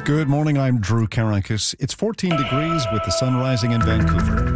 Good morning, I'm Drew Karankus. It's 14 degrees with the sun rising in Vancouver.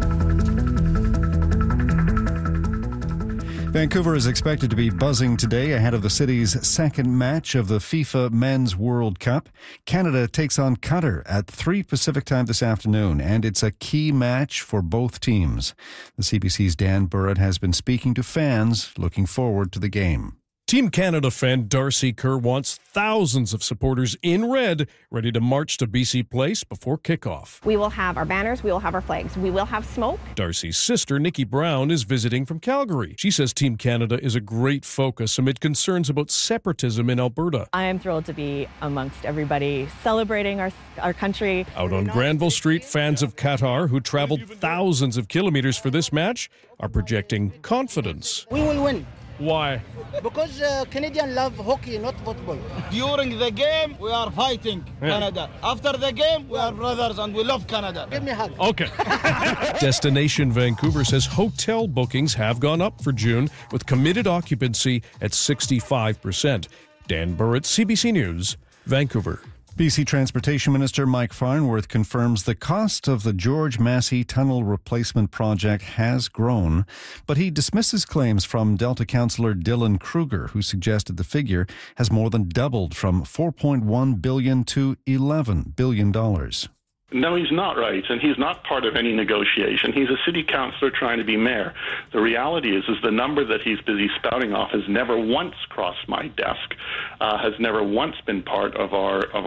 Vancouver is expected to be buzzing today ahead of the city's second match of the FIFA Men's World Cup. Canada takes on Qatar at 3 Pacific time this afternoon, and it's a key match for both teams. The CBC's Dan Burrett has been speaking to fans looking forward to the game. Team Canada fan Darcy Kerr wants thousands of supporters in red ready to march to BC Place before kickoff. We will have our banners, we will have our flags, we will have smoke. Darcy's sister, Nikki Brown, is visiting from Calgary. She says Team Canada is a great focus amid concerns about separatism in Alberta. I am thrilled to be amongst everybody celebrating our country. Out on Granville Street, fans of Qatar, who traveled thousands of kilometers for this match, are projecting confidence. We will win. Why? Because Canadians love hockey, not football. During the game, we are fighting Canada. After the game, we are brothers and we love Canada. Give me a hug. Okay. Destination Vancouver says hotel bookings have gone up for June with committed occupancy at 65%. Dan Burrett, CBC News, Vancouver. BC Transportation Minister Mike Farnworth confirms the cost of the George Massey Tunnel Replacement Project has grown, but he dismisses claims from Delta Councillor Dylan Kruger, who suggested the figure has more than doubled from $4.1 billion to $11 billion. No, he's not right, and he's not part of any negotiation. He's a city councillor trying to be mayor. The reality is the number that he's busy spouting off has never once crossed my desk, has never once been part of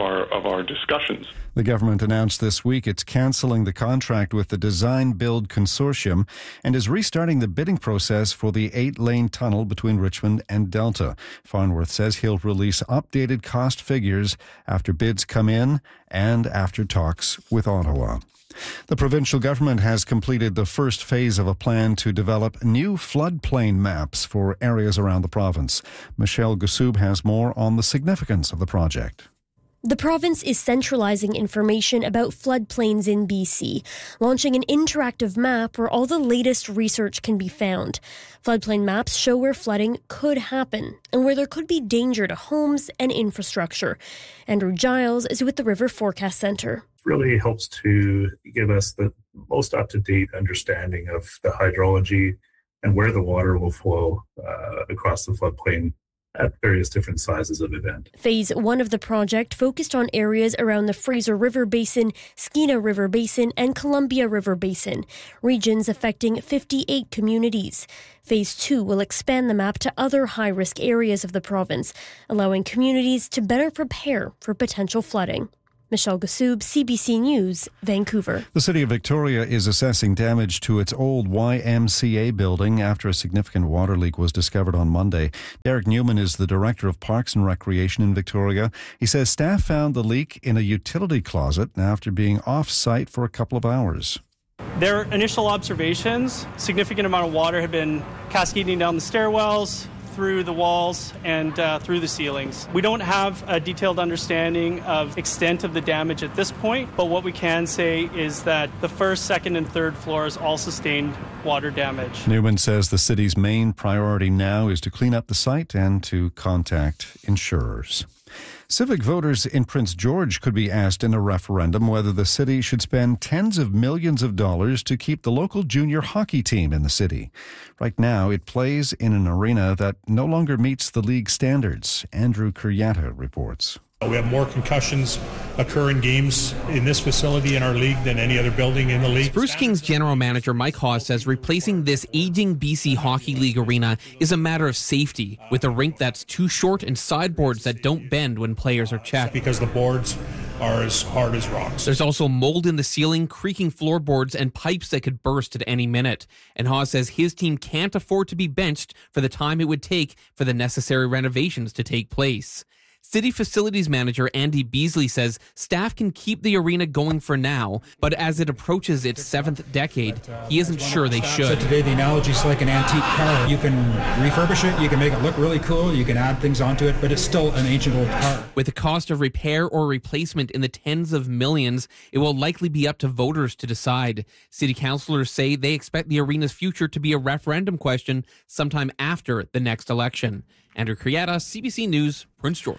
our discussions. The government announced this week it's cancelling the contract with the Design Build Consortium and is restarting the bidding process for the 8-lane tunnel between Richmond and Delta. Farnworth says he'll release updated cost figures after bids come in and after talks with Ottawa. The provincial government has completed the first phase of a plan to develop new floodplain maps for areas around the province. Michelle Gussoub has more on the significance of the project. The province is centralizing information about floodplains in BC, launching an interactive map where all the latest research can be found. Floodplain maps show where flooding could happen and where there could be danger to homes and infrastructure. Andrew Giles is with the River Forecast Centre. It really helps to give us the most up-to-date understanding of the hydrology and where the water will flow across the floodplain at various different sizes of event. Phase 1 of the project focused on areas around the Fraser River Basin, Skeena River Basin, and Columbia River Basin, regions affecting 58 communities. Phase 2 will expand the map to other high-risk areas of the province, allowing communities to better prepare for potential flooding. Michelle Gussoub, CBC News, Vancouver. The City of Victoria is assessing damage to its old YMCA building after a significant water leak was discovered on Monday. Derek Newman is the Director of Parks and Recreation in Victoria. He says staff found the leak in a utility closet after being off-site for a couple of hours. Their initial observations, significant amount of water had been cascading down the stairwells, through the walls and through the ceilings. We don't have a detailed understanding of extent of the damage at this point, but what we can say is that the first, second, and third floors all sustained water damage. Newman says the city's main priority now is to clean up the site and to contact insurers. Civic voters in Prince George could be asked in a referendum whether the city should spend tens of millions of dollars to keep the local junior hockey team in the city. Right now, it plays in an arena that no longer meets the league standards. Andrew Kuryata reports. We have more concussions occur in games in this facility in our league than any other building in the league. Spruce Kings general manager Mike Hawes says replacing this aging BC Hockey League arena is a matter of safety, with a rink that's too short and sideboards that don't bend when players are checked. Because the boards are as hard as rocks. There's also mold in the ceiling, creaking floorboards, and pipes that could burst at any minute. And Hawes says his team can't afford to be benched for the time it would take for the necessary renovations to take place. City Facilities Manager Andy Beasley says staff can keep the arena going for now, but as it approaches its 7th decade, he isn't sure they should. So today the analogy is like an antique car. You can refurbish it, you can make it look really cool, you can add things onto it, but it's still an ancient old car. With the cost of repair or replacement in the tens of millions, it will likely be up to voters to decide. City councillors say they expect the arena's future to be a referendum question sometime after the next election. Andrew Kuryata, CBC News, Prince George.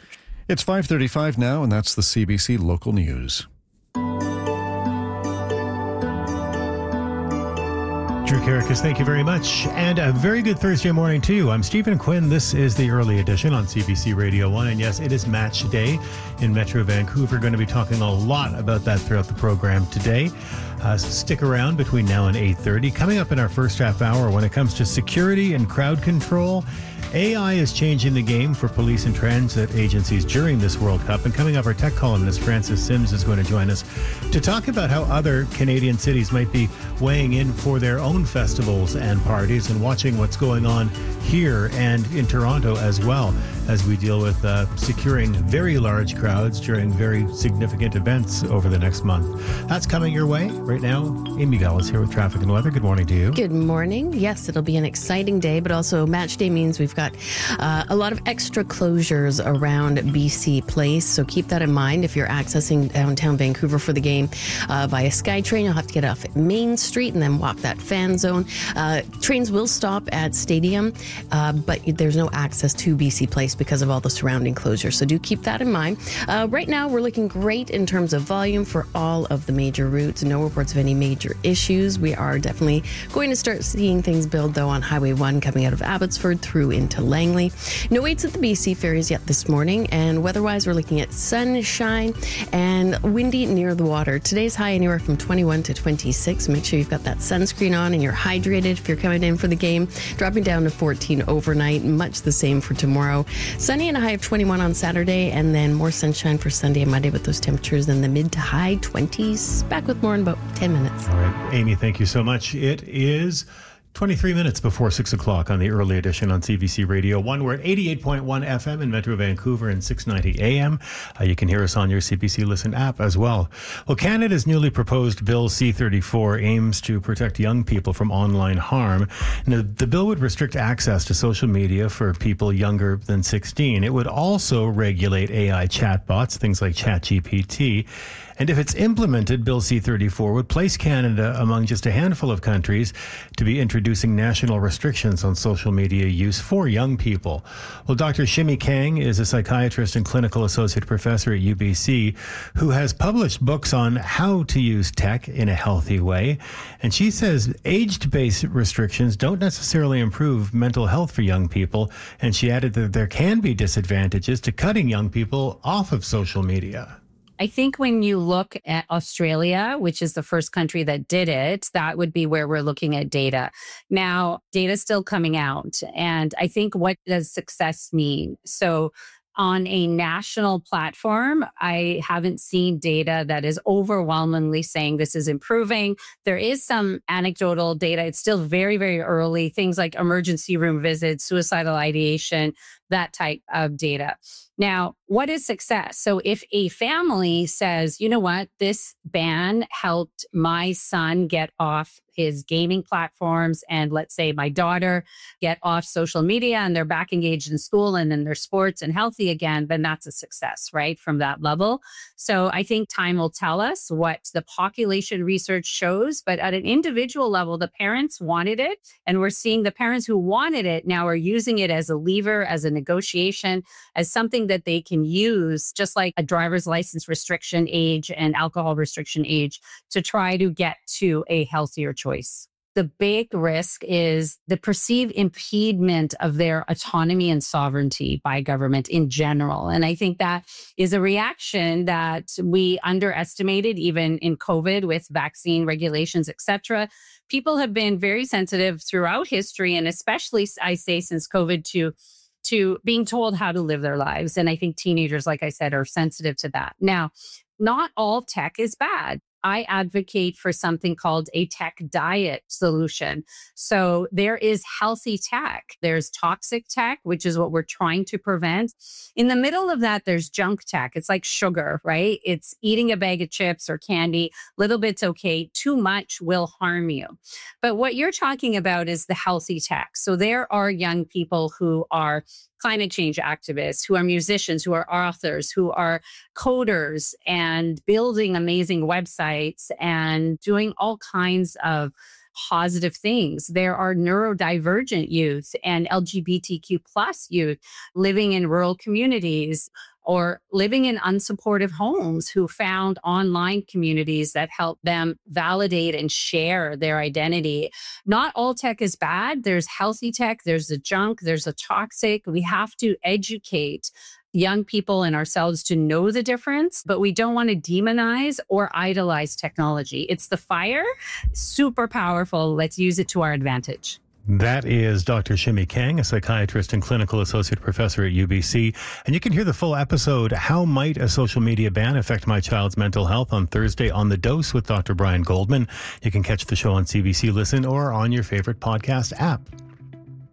It's 5:35 now, and that's the CBC Local News. Drew Carrickas, thank you very much. And a very good Thursday morning to you. I'm Stephen Quinn. This is the early edition on CBC Radio 1. And yes, it is match day in Metro Vancouver. Going to be talking a lot about that throughout the program today. So stick around between now and 8:30. Coming up in our first half hour, when it comes to security and crowd control, AI is changing the game for police and transit agencies during this World Cup. And coming up, our tech columnist Francis Sims is going to join us to talk about how other Canadian cities might be weighing in for their own festivals and parties, and watching what's going on here and in Toronto as well, as we deal with securing very large crowds during very significant events over the next month. That's coming your way. Right now, Amy Bell is here with traffic and weather. Good morning to you. Good morning. Yes, it'll be an exciting day, but also match day means we've got a lot of extra closures around BC Place. So keep that in mind if you're accessing downtown Vancouver for the game via SkyTrain. You'll have to get off at Main Street and then walk that fan zone. Trains will stop at Stadium, but there's no access to BC Place because of all the surrounding closures. So do keep that in mind. Right now, we're looking great in terms of volume for all of the major routes. No reports of any major issues. We are definitely going to start seeing things build, though, on Highway 1 coming out of Abbotsford through into Langley. No waits at the BC ferries yet this morning. And weather-wise, we're looking at sunshine and windy near the water. Today's high anywhere from 21 to 26. Make sure you've got that sunscreen on and you're hydrated if you're coming in for the game. Dropping down to 14 overnight. Much the same for tomorrow. Sunny and a high of 21 on Saturday, and then more sunshine for Sunday and Monday with those temperatures in the mid to high 20s. Back with more in about 10 minutes. All right, Amy, thank you so much. It is 23 minutes before 6 o'clock on the early edition on CBC Radio 1. We're at 88.1 FM in Metro Vancouver and 690 AM. You can hear us on your CBC Listen app as well. Well, Canada's newly proposed Bill C-34 aims to protect young people from online harm. Now, the bill would restrict access to social media for people younger than 16. It would also regulate AI chatbots, things like ChatGPT. And if it's implemented, Bill C-34 would place Canada among just a handful of countries to be introducing national restrictions on social media use for young people. Well, Dr. Shimi Kang is a psychiatrist and clinical associate professor at UBC who has published books on how to use tech in a healthy way. And she says age-based restrictions don't necessarily improve mental health for young people. And she added that there can be disadvantages to cutting young people off of social media. I think when you look at Australia, which is the first country that did it, that would be where we're looking at data. Now, data is still coming out. And I think, what does success mean? So on a national platform, I haven't seen data that is overwhelmingly saying this is improving. There is some anecdotal data. It's still very, very early. Things like emergency room visits, suicidal ideation, that type of data. Now, what is success? So if a family says, you know what, this ban helped my son get off his gaming platforms, and let's say my daughter get off social media and they're back engaged in school and in their sports and healthy again, then that's a success, right? From that level. So I think time will tell us what the population research shows, but at an individual level, the parents wanted it. And we're seeing the parents who wanted it now are using it as a lever, as a negotiation, as something that they can use, just like a driver's license restriction age and alcohol restriction age, to try to get to a healthier choice. The big risk is the perceived impediment of their autonomy and sovereignty by government in general. And I think that is a reaction that we underestimated even in COVID with vaccine regulations, et cetera. People have been very sensitive throughout history, and especially, I say, since COVID, to being told how to live their lives. And I think teenagers, like I said, are sensitive to that. Now, not all tech is bad. I advocate for something called a tech diet solution. So there is healthy tech. There's toxic tech, which is what we're trying to prevent. In the middle of that, there's junk tech. It's like sugar, right? It's eating a bag of chips or candy. Little bit's okay. Too much will harm you. But what you're talking about is the healthy tech. So there are young people who are climate change activists, who are musicians, who are authors, who are coders and building amazing websites and doing all kinds of positive things. There are neurodivergent youth and LGBTQ plus youth living in rural communities or living in unsupportive homes who found online communities that help them validate and share their identity. Not all tech is bad. There's healthy tech, there's the junk, there's the toxic. We have to educate young people and ourselves to know the difference, but we don't want to demonize or idolize technology. It's the fire, super powerful. Let's use it to our advantage. That is Dr. Shimi Kang, a psychiatrist and clinical associate professor at UBC. And you can hear the full episode, How Might a Social Media Ban Affect My Child's Mental Health, on Thursday on The Dose with Dr. Brian Goldman. You can catch the show on CBC Listen or on your favorite podcast app.